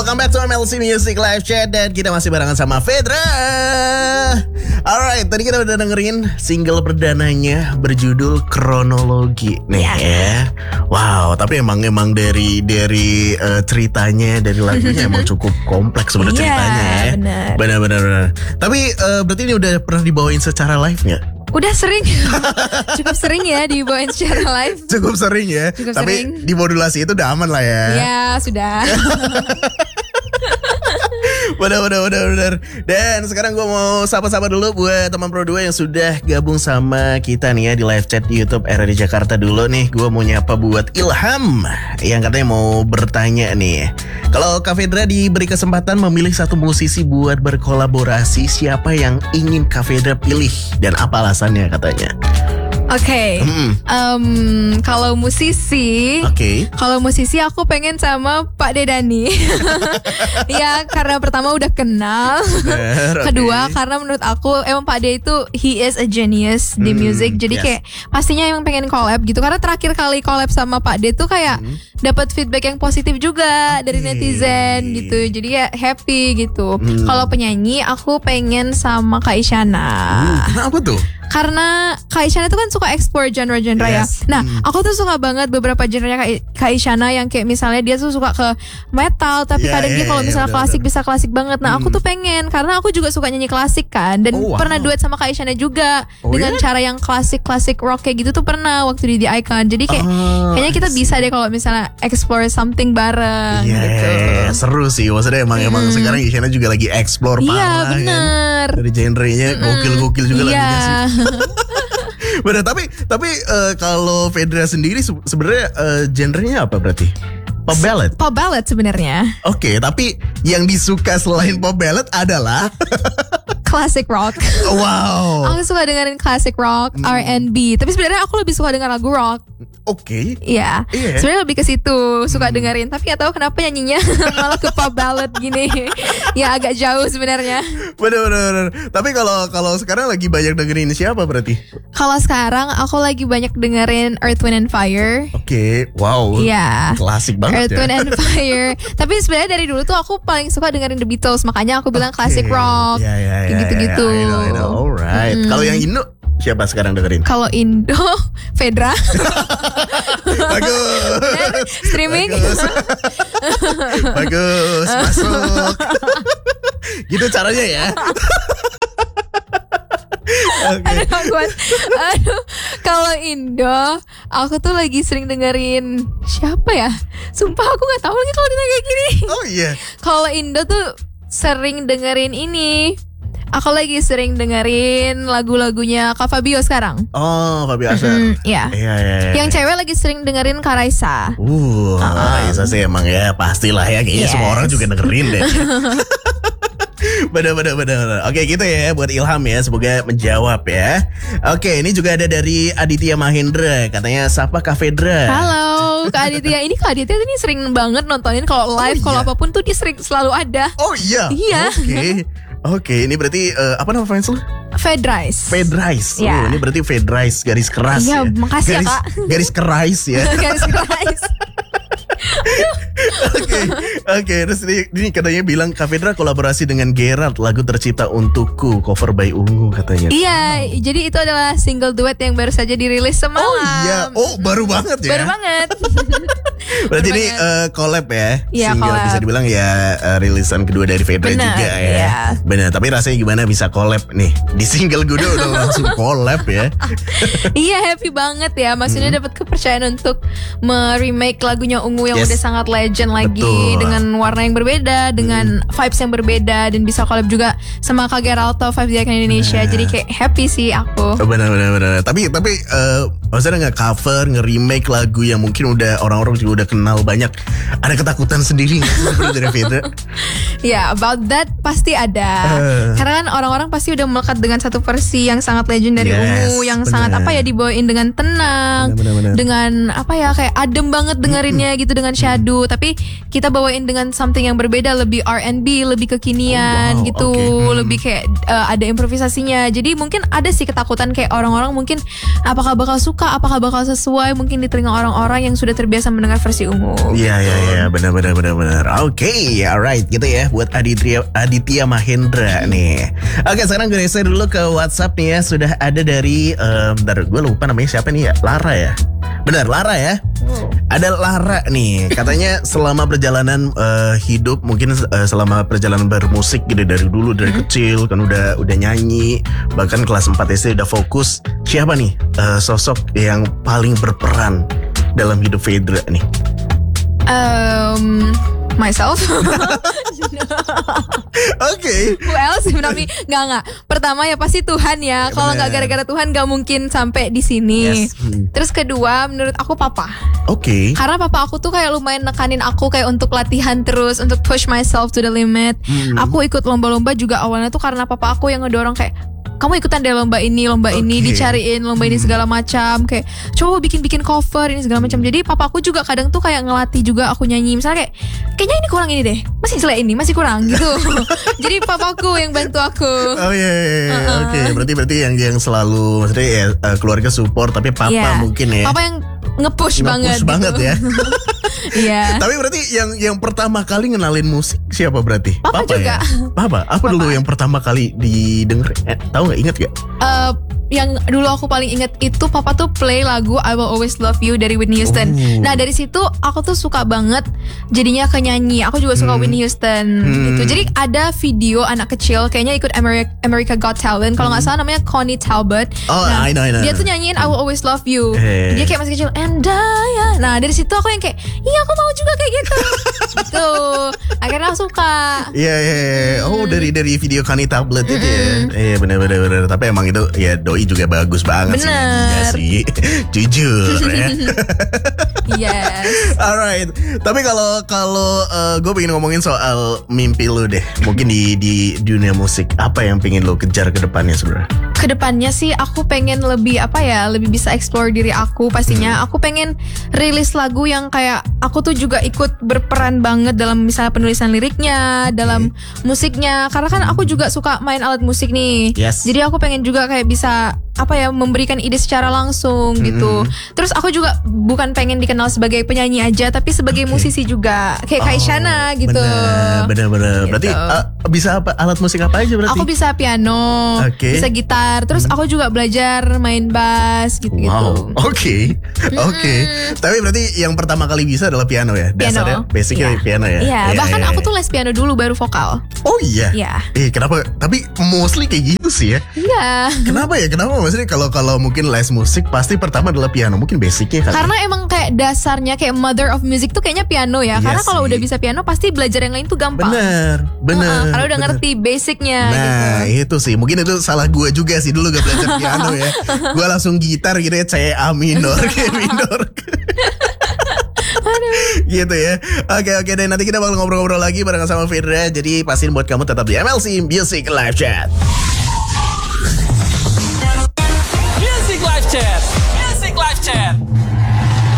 welcome back to MLC Music Live Chat. Dan kita masih barengan sama Fedra. Alright, tadi kita udah dengerin single perdananya berjudul Kronologi nih ya. Wow, tapi emang dari ceritanya, dari lagunya emang cukup kompleks sebenarnya ceritanya ya. Benar. Tapi berarti ini udah pernah dibawain secara live nggak? Udah sering. Cukup sering ya dibawain secara live. Cukup sering ya. Tapi dimodulasi itu udah aman lah ya. Ya sudah. Benar. Dan sekarang gue mau sapa-sapa dulu buat teman Pro 2 yang sudah gabung sama kita nih ya di live chat di YouTube RRI Jakarta dulu nih. Gue mau nyapa buat Ilham yang katanya mau bertanya nih. Kalau Kak Fedra diberi kesempatan memilih satu musisi buat berkolaborasi, siapa yang ingin Kak Fedra pilih dan apa alasannya katanya? Oke. Kalau musisi, aku pengen sama Pak Dedani. Ya karena pertama udah kenal. Kedua karena menurut aku emang Pak De itu he is a genius di music. Jadi kayak pastinya emang pengen collab gitu. Karena terakhir kali collab sama Pak De tuh kayak dapat feedback yang positif juga dari netizen gitu. Jadi ya happy gitu. Kalau penyanyi aku pengen sama Kak Isyana. Kenapa tuh? Karena Kak Isyana itu kan suka explore genre-genre ya. Nah, aku tuh suka banget beberapa genre-nya Kak Isyana yang kayak misalnya dia tuh suka ke metal, tapi kadang dia kalau misalnya klasik bisa klasik banget. Nah, aku tuh pengen karena aku juga suka nyanyi klasik kan, dan pernah duet sama Kak Isyana juga dengan cara yang klasik rock kayak gitu tuh pernah waktu di The Icon. Jadi kayak kayaknya kita bisa deh kalau misalnya explore something bareng gitu. Seru sih, maksudnya emang sekarang Isyana juga lagi explore parah bener. Kan. Dari genre-nya gokil-gokil juga lagunya sih. Bener, tapi kalau Fedra sendiri sebenarnya genrenya apa berarti? Pop ballad? Pop ballad sebenarnya. Oke, tapi yang disuka selain pop ballad adalah classic rock. Wow. Aku suka dengerin classic rock, R&B. Tapi sebenarnya aku lebih suka denger lagu rock. Oke. Iya. Sebenarnya lebih ke situ suka dengerin. Tapi gak tahu kenapa nyanyinya malah ke pop ballad gini. Ya agak jauh sebenarnya. Bener. Tapi kalau sekarang lagi banyak dengerin siapa berarti? Kalau sekarang aku lagi banyak dengerin Earth, Wind and Fire. Oke. Wow. Iya. Klasik banget Earth, Wind and Fire. Tapi sebenarnya dari dulu tuh aku paling suka dengerin The Beatles. Makanya aku bilang classic rock. Gitu-gitu. I know. Alright. Kalau yang Indo siapa sekarang dengerin? Kalau Indo, Fedra. Bagus. Streaming. Bagus. Masuk. Gitu caranya ya. Aduh, kalau Indo, aku tuh lagi sering dengerin siapa ya? Sumpah aku nggak tahu lagi kalau ditanya kayak gini. Oh iya. Kalau Indo tuh sering dengerin ini. Aku lagi sering dengerin lagu-lagunya Kak Fabio sekarang. Oh, Fabio Asher. Iya. Yang cewek lagi sering dengerin Kak Raisa. Raisa sih emang ya pastilah ya, kayaknya semua orang juga dengerin deh. Bener. Oke, gitu ya buat Ilham ya. Semoga menjawab ya. Oke, ini juga ada dari Aditya Mahendra. Katanya sapa Kak Fedra. Halo Kak Aditya. Ini Kak Aditya ini sering banget nontonin kalau live, kalau apapun tuh dia selalu ada. Oh iya. Iya. Oke, ini berarti apa nama fans lu? Fedrice. Ya. Ini berarti Fedrice garis keras ya. Iya, makasih ya Kak. Garis keras ya. Garis keras. Oke. Terus ini katanya bilang Kak Fedra kolaborasi dengan Gerard, lagu tercipta untukku, cover by Ungu katanya. Iya, jadi itu adalah single duet yang baru saja dirilis semalam. Oh iya, baru banget ya. Baru banget. Berarti ini collab ya. Iya, single collab. bisa dibilang ya rilisan kedua dari Fedra juga ya. Iya. Benar, tapi rasanya gimana bisa collab nih? Di single gue udah langsung collab ya. Iya, happy banget ya. Maksudnya dapat kepercayaan untuk meremake lagunya Ungu yang udah sangat legend lagi. Betul. Dengan warna yang berbeda, dengan vibes yang berbeda, dan bisa collab juga sama Kak Geralto, Five The Icon Indonesia. Jadi kayak happy sih aku. Benar. Tapi maksudnya nge-cover, nge-remake lagu yang mungkin udah orang-orang juga udah kenal banyak. Ada ketakutan sendiri nggak dari Fedra? Ya, about that pasti ada. Karena kan orang-orang pasti udah melekat dengan satu versi yang sangat legend dari Ungu, yang sangat dibawain dengan tenang, dengan kayak adem banget dengerinnya gitu, dengan syadu. Tapi kita bawain dengan something yang berbeda, lebih R&B, lebih kekinian gitu, lebih kayak ada improvisasinya. Jadi mungkin ada sih ketakutan kayak orang-orang mungkin apakah bakal suka suka apakah bakal sesuai mungkin di telinga orang-orang yang sudah terbiasa mendengar versi umum. Iya, benar. Oke, alright gitu ya buat Aditya Mahendra nih. Oke, sekarang gue geser dulu ke WhatsApp nih ya. Sudah ada dari bentar, gue lupa namanya siapa nih ya? Lara ya. Benar, Lara ya. Ada Lara nih, katanya selama perjalanan hidup, mungkin selama perjalanan bermusik gitu dari dulu, dari kecil kan udah nyanyi, bahkan kelas 4 SD udah fokus. Siapa nih sosok yang paling berperan dalam hidup Fedra nih? Myself. Oke. Who else? Tapi nggak. Pertama ya pasti Tuhan ya. Kalau nggak gara-gara Tuhan nggak mungkin sampai di sini. Yes. Terus kedua, menurut aku papa. Oke. Karena papa aku tuh kayak lumayan nekanin aku kayak untuk latihan terus, untuk push myself to the limit. Aku ikut lomba-lomba juga awalnya tuh karena papa aku yang ngedorong kayak, kamu ikutan deh lomba ini, dicariin lomba ini segala macam, kayak coba bikin cover ini segala macam. Jadi papaku juga kadang tuh kayak ngelatih juga aku nyanyi. Misalnya kayaknya ini kurang ini deh, masih kurang gitu. Jadi papaku yang bantu aku. Oh iya. Oke. Berarti yang selalu maksudnya ya, keluarga support, tapi papa mungkin ya. Papa yang nge-push banget gitu. Ya. Iya. Tapi berarti yang pertama kali ngenalin musik siapa berarti? Papa juga. Ya? Papa. Apa dulu yang pertama kali didengar? Tahu nggak? Ingat gak? Yang dulu aku paling inget itu papa tuh play lagu I Will Always Love You dari Whitney Houston. Nah dari situ aku tuh suka banget jadinya ke nyanyi. Aku juga suka Whitney Houston gitu. Jadi ada video anak kecil kayaknya ikut America Got Talent. Kalau nggak salah namanya Connie Talbot. I know. Dia tuh nyanyiin I Will Always Love You. Dia kayak masih kecil and nah dari situ aku yang kayak iya aku mau juga kayak gitu. Gitu. Akhirnya aku suka. Iya. Oh dari video Connie Talbot itu ya. Iya benar. Tapi emang itu ya doi juga bagus banget sih. Jujur ya. Yes. Alright. Tapi kalau gue pengen ngomongin soal mimpi lu deh. Mungkin di dunia musik, apa yang pengen lu kejar ke depannya sebenarnya? Kedepannya sih aku pengen lebih bisa explore diri aku pastinya. Aku pengen rilis lagu yang kayak aku tuh juga ikut berperan banget dalam misalnya penulisan liriknya, dalam musiknya. Karena kan aku juga suka main alat musik nih. Yes. Jadi aku pengen juga kayak bisa memberikan ide secara langsung gitu. Terus aku juga bukan pengen dikenal sebagai penyanyi aja, tapi sebagai musisi juga kayak Kaisyana gitu. Bener. Gitu. Berarti bisa apa alat musik apa aja berarti? Aku bisa piano, bisa gitar. Terus aku juga belajar main bass gitu. Wow. Oke. Tapi berarti yang pertama kali bisa adalah piano ya? Dasarnya basicnya piano ya? Iya. Bahkan aku tuh les piano dulu baru vokal. Oh iya? Iya. Kenapa? Tapi mostly kayak gitu sih ya? Iya. Kenapa ya? Maksudnya kalau mungkin les musik pasti pertama adalah piano, mungkin basicnya kan? Karena emang kayak dasarnya kayak mother of music tuh kayaknya piano ya. Karena kalau udah bisa piano pasti belajar yang lain tuh gampang. Bener. Karena udah ngerti basicnya. Nah gitu sih. Mungkin itu salah gue juga sih dulu gak belajar piano ya. Gue langsung gitar gitu ya, C A minor kayak minor. Gitu ya. Oke deh, nanti kita bakal ngobrol-ngobrol lagi bareng sama Fedra. Jadi pastiin buat kamu tetap di MLC Music Live Chat. Music Live Chat.